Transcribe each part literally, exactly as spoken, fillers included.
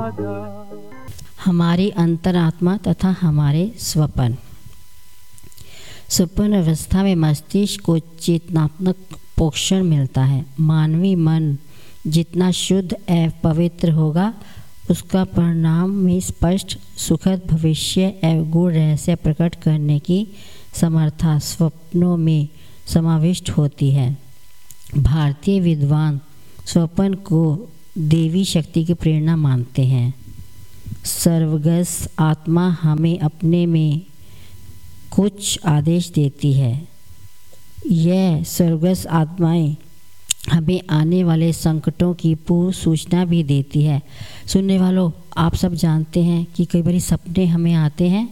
हमारी अंतरात्मा तथा हमारे स्वप्न। स्वप्न अवस्था में मस्तिष्क को चेतनात्मक पोषण मिलता है। मानवीय मन जितना शुद्ध एवं पवित्र होगा, उसका परिणाम में स्पष्ट सुखद भविष्य एवं गूढ़ रहस्य प्रकट करने की समर्था स्वप्नों में समाविष्ट होती है। भारतीय विद्वान स्वप्न को देवी शक्ति की प्रेरणा मानते हैं। सर्वगस आत्मा हमें अपने में कुछ आदेश देती है। यह सर्वगस आत्माएं हमें आने वाले संकटों की पूर्व सूचना भी देती है। सुनने वालों, आप सब जानते हैं कि कई बार सपने हमें आते हैं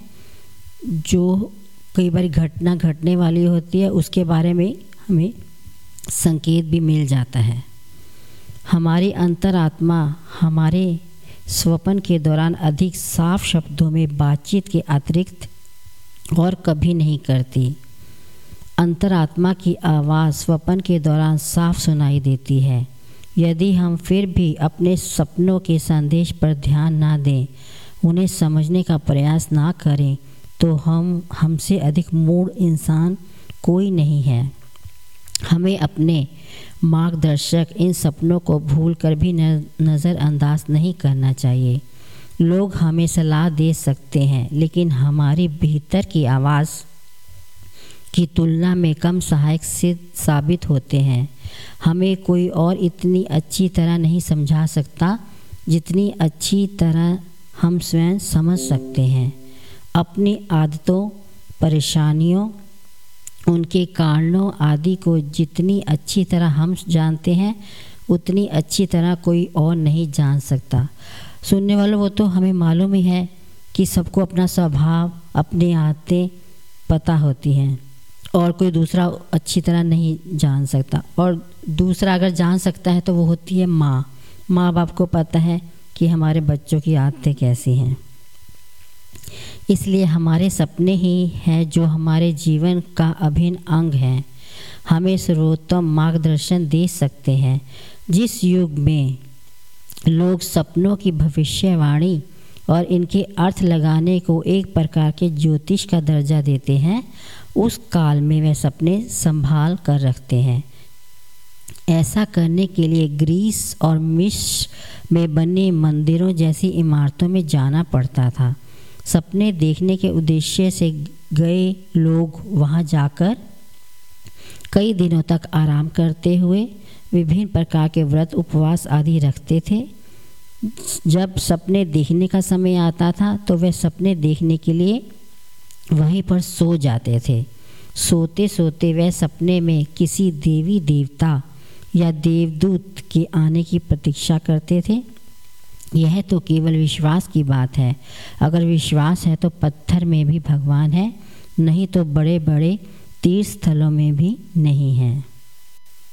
जो कई बार घटना घटने वाली होती है, उसके बारे में हमें संकेत भी मिल जाता है। हमारी अंतरात्मा हमारे स्वप्न के दौरान अधिक साफ शब्दों में बातचीत के अतिरिक्त और कभी नहीं करती। अंतरात्मा की आवाज़ स्वप्न के दौरान साफ सुनाई देती है। यदि हम फिर भी अपने सपनों के संदेश पर ध्यान ना दें, उन्हें समझने का प्रयास ना करें, तो हम हमसे अधिक मूढ़ इंसान कोई नहीं है। हमें अपने मार्गदर्शक इन सपनों को भूलकर भी नज़रअंदाज नहीं करना चाहिए। लोग हमें सलाह दे सकते हैं, लेकिन हमारी भीतर की आवाज़ की तुलना में कम सहायक सिद्ध साबित होते हैं। हमें कोई और इतनी अच्छी तरह नहीं समझा सकता जितनी अच्छी तरह हम स्वयं समझ सकते हैं। अपनी आदतों, परेशानियों, उनके कारणों आदि को जितनी अच्छी तरह हम जानते हैं, उतनी अच्छी तरह कोई और नहीं जान सकता। सुनने वालों, वो तो हमें मालूम ही है कि सबको अपना स्वभाव, अपनी आदतें पता होती हैं और कोई दूसरा अच्छी तरह नहीं जान सकता। और दूसरा अगर जान सकता है तो वो होती है माँ। माँ बाप को पता है कि हमारे बच्चों की आदतें कैसी हैं। इसलिए हमारे सपने ही हैं जो हमारे जीवन का अभिन्न अंग हैं। हमें सर्वोत्तम मार्गदर्शन दे सकते हैं। जिस युग में लोग सपनों की भविष्यवाणी और इनके अर्थ लगाने को एक प्रकार के ज्योतिष का दर्जा देते हैं, उस काल में वे सपने संभाल कर रखते हैं। ऐसा करने के लिए ग्रीस और मिस्र में बने मंदिरों जैसी इमारतों में जाना पड़ता था। सपने देखने के उद्देश्य से गए लोग वहां जाकर कई दिनों तक आराम करते हुए विभिन्न प्रकार के व्रत, उपवास आदि रखते थे। जब सपने देखने का समय आता था तो वे सपने देखने के लिए वहीं पर सो जाते थे। सोते सोते वे सपने में किसी देवी देवता या देवदूत के आने की प्रतीक्षा करते थे। यह तो केवल विश्वास की बात है। अगर विश्वास है तो पत्थर में भी भगवान है, नहीं तो बड़े बड़े तीर्थ स्थलों में भी नहीं है।